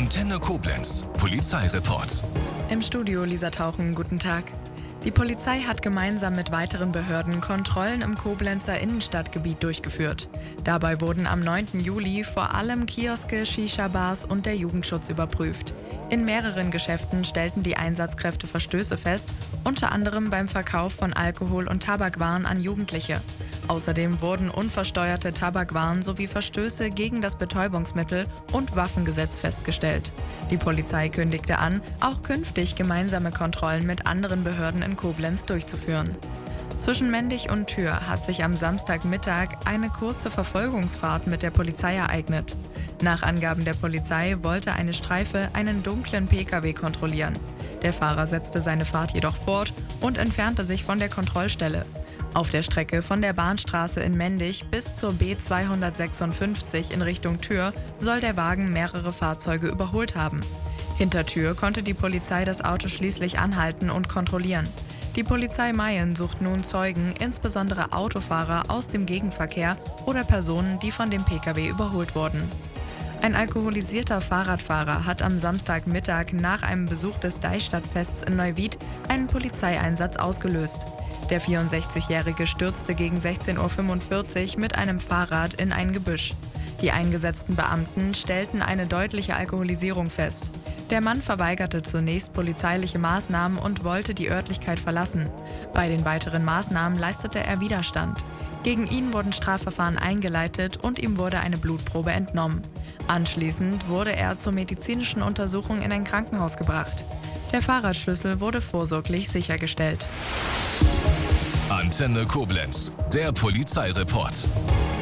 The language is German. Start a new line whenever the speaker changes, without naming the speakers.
Antenne Koblenz, Polizeireport.
Im Studio Lisa Tauchen, guten Tag. Die Polizei hat gemeinsam mit weiteren Behörden Kontrollen im Koblenzer Innenstadtgebiet durchgeführt. Dabei wurden am 9. Juli vor allem Kioske, Shisha-Bars und der Jugendschutz überprüft. In mehreren Geschäften stellten die Einsatzkräfte Verstöße fest, unter anderem beim Verkauf von Alkohol- und Tabakwaren an Jugendliche. Außerdem wurden unversteuerte Tabakwaren sowie Verstöße gegen das Betäubungsmittel- und Waffengesetz festgestellt. Die Polizei kündigte an, auch künftig gemeinsame Kontrollen mit anderen Behörden in Koblenz durchzuführen. Zwischen Mendig und Thür hat sich am Samstagmittag eine kurze Verfolgungsfahrt mit der Polizei ereignet. Nach Angaben der Polizei wollte eine Streife einen dunklen Pkw kontrollieren. Der Fahrer setzte seine Fahrt jedoch fort und entfernte sich von der Kontrollstelle. Auf der Strecke von der Bahnstraße in Mendig bis zur B256 in Richtung Thür soll der Wagen mehrere Fahrzeuge überholt haben. Hinter Thür konnte die Polizei das Auto schließlich anhalten und kontrollieren. Die Polizei Mayen sucht nun Zeugen, insbesondere Autofahrer aus dem Gegenverkehr oder Personen, die von dem Pkw überholt wurden. Ein alkoholisierter Fahrradfahrer hat am Samstagmittag nach einem Besuch des Deichstadtfests in Neuwied einen Polizeieinsatz ausgelöst. Der 64-Jährige stürzte gegen 16:45 Uhr mit einem Fahrrad in ein Gebüsch. Die eingesetzten Beamten stellten eine deutliche Alkoholisierung fest. Der Mann verweigerte zunächst polizeiliche Maßnahmen und wollte die Örtlichkeit verlassen. Bei den weiteren Maßnahmen leistete er Widerstand. Gegen ihn wurden Strafverfahren eingeleitet und ihm wurde eine Blutprobe entnommen. Anschließend wurde er zur medizinischen Untersuchung in ein Krankenhaus gebracht. Der Fahrradschlüssel wurde vorsorglich sichergestellt.
Antenne Koblenz, der Polizeireport.